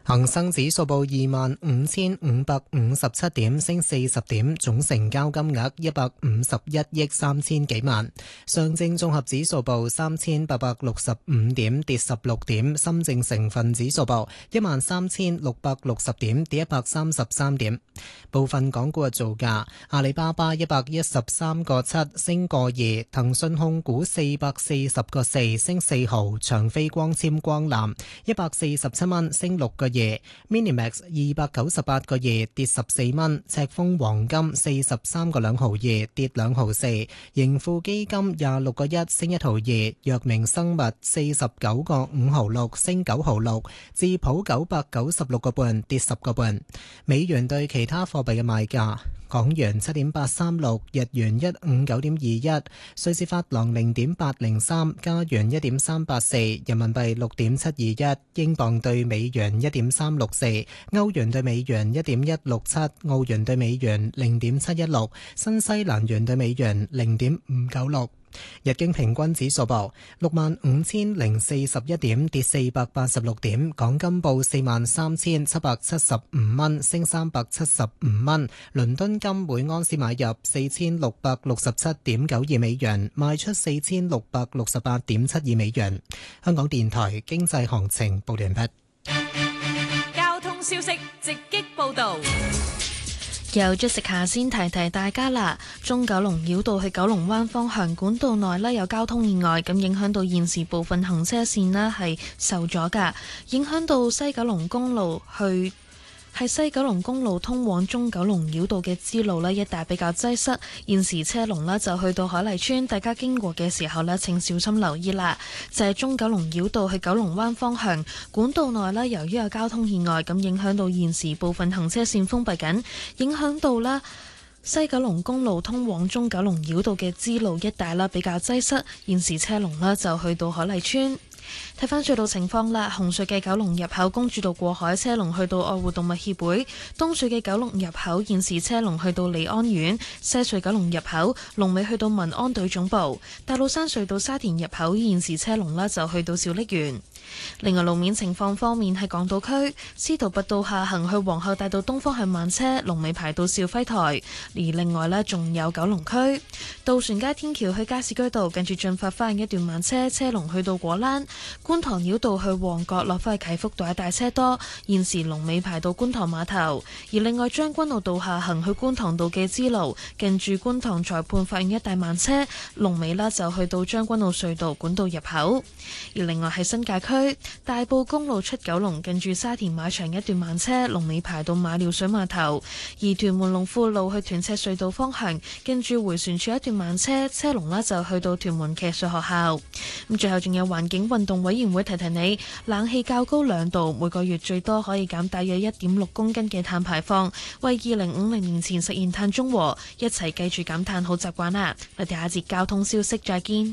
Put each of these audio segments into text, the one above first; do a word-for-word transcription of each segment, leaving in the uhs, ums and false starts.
恒生指數報二萬五千五百五十七點，升四十點，總成交金額一百五十一億三千幾萬。上證綜合指數報三千八百六十五點，跌十六點。深證成分指數報一萬三千六百六十點，跌一百三十三點。部分港股嘅造價：阿里巴巴一百一十三個七，升個二；騰訊控股四百四十個四，升四毫；長飛光纖光纜一百四十七蚊，升六個二。Minimax 二百九十八個二，跌十四蚊。赤峰黃金四十三個兩毫二，跌兩毫四。盈富基金廿六個一，升一毫二。藥明生物四十九個五毫六，升九毫六。智普九百九十六個半，跌十個半。美元對其他貨幣嘅賣價：港元七點八三六，日元一五九點二一，瑞士法郎零點八零三，加元一點三八四，人民幣六點七二一，英鎊對美元一點三六四，歐元對美元一點一六七，澳元對美元零點七一六，新西蘭元對美元零點五九六。日經平均指數報六萬五千零四十一點，跌四百八十六點。港金報四萬三千七百七十五蚊，升三百七十五蚊。倫敦金每安士買入四千六百六十七點九二美元，賣出四千六百六十八點七二美元。香港電台經濟行情報完畢。 交通消息直擊報道。 由 Jessica 先提提大家啦，中九龍繞道去九龍灣方向管道內呢有交通意外，咁影響到現時部分行車線呢係受阻㗎，影響到西九龍公路去係西九龍公路通往中九龍繞道嘅支路呢一帶比較擠塞，現時車龍呢就去到海麗村，大家經過嘅時候呢請小心留意啦。就係中九龍繞道去九龍灣方向管道內呢，由於有交通意外，咁影響到現時部分行車線封閉緊，影響到啦西九龍公路通往中九龍繞道嘅支路一帶啦比較擠塞，現時車龍呢就去到海麗村。睇返隧道情況啦，紅隧嘅九龍入口公主道過海車龍去到愛護動物協會，東隧嘅九龍入口現時車龍去到利安苑，西隧九龍入口龍尾去到民安隊總部，大老山隧道沙田入口現時車龍呢就去到小瀝源。另外路面情況方面，喺港島區司徒拔道下行去皇后大道東方向慢車，龍尾排到肇輝台。而另外呢，仲有九龍區渡船街天橋去加士居道近住進發花園一段慢車，車龍去到果欄。觀塘繞道去旺角落返去啟福道一帶車多，現時龍尾排到觀塘碼頭。而另外將軍澳道下行去觀塘道嘅支路近住觀塘裁判法院一帶慢車，龍尾啦就去到將軍澳隧道管道入口。而另外喺新界區大埔公路出九龍近住沙田馬場一段慢車，龍尾排到馬料水碼頭。而屯門龍富路去屯赤隧道方向近住回旋處一段慢車，車龍啦就去到屯門騎術學校。咁最後仲有環境運動委員會提提你，冷氣較高兩度，每個月最多可以減大約一點六公斤嘅碳排放，為二零五零年前實現碳中和，一齊記住減碳好習慣啦。我哋下一節交通消息再見。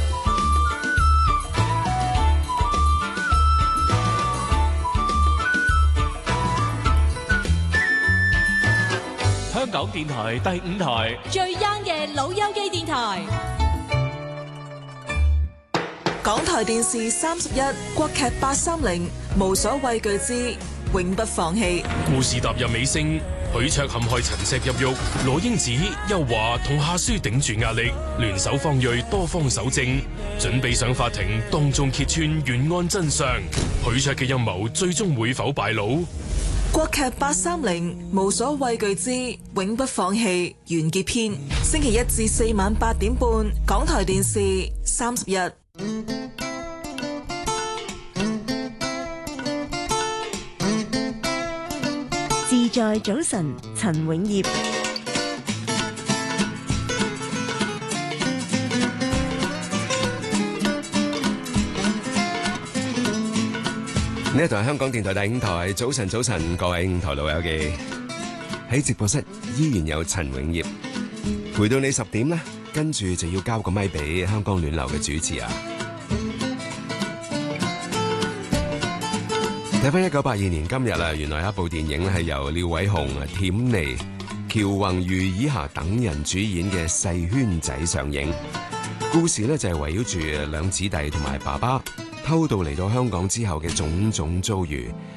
香港電台第五台最 young 嘅老友記電台， 港台電視三十一國劇八三零，無所畏懼之永不放棄。 故事踏入尾聲，許卓陷害陳石入獄，羅英子、邱華同夏書頂住壓力，聯手方銳多方搜證，準備上法庭當眾揭穿懸案真相。許卓嘅陰謀最終會否敗露？ 國劇八三零，無所畏懼之永不放棄完結篇，星期一至四晚八點半，港台電視三十一。 自在早晨，陳永業。 呢一台係香港電台第五台，早晨早晨，各位五台老友記，喺直播室依然有陳永業陪到你十點啦，跟住就要交個咪俾香港暖流嘅主持啊！睇翻一九八二年今日啊，原來有一部電影咧係由廖偉雄、恬妮、喬宏瑜以下等人主演嘅《細圈仔》上映。故事咧就係圍繞住兩姊弟同埋爸爸偷渡嚟到香港之後嘅種種遭遇，